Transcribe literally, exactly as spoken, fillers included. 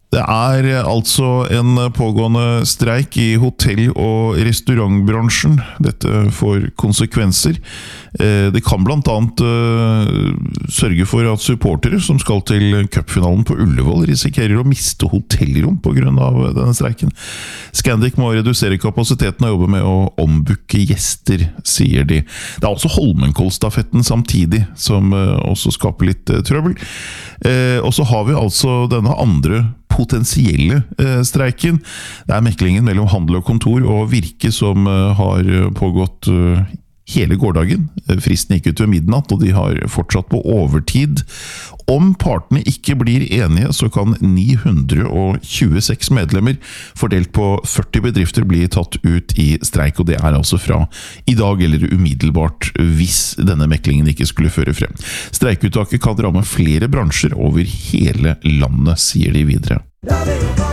Det er altså en pågående streik i hotell- og restaurantbransjen. Dette får konsekvenser. Det kan blant annet sørge for at supportere som skal til cupfinalen på Ullevål risikerer å miste hotellrom på grunn av denne streiken. Scandic må redusere kapasiteten og jobbe med å ombooke gjester, sier de. Det er også Holmenkollstafetten samtidig, som også skaper litt trøbbel. Og så har vi altså denne andre potensielle eh, streiken. Det er meklingen mellom handel og kontor og virke som eh, har pågått eh, hele gårdagen. Fristen gikk ut ved midnatt, og de har fortsatt på overtid. Om partene ikke blir enige, så kan ni hundre tjueseks medlemmer fordelt på førti bedrifter bli tatt ut i streik, og det er altså fra i dag eller umiddelbart hvis denne meklingen ikke skulle føre frem. Streikuttaket kan ramme flere bransjer over hele landet, sier de videre.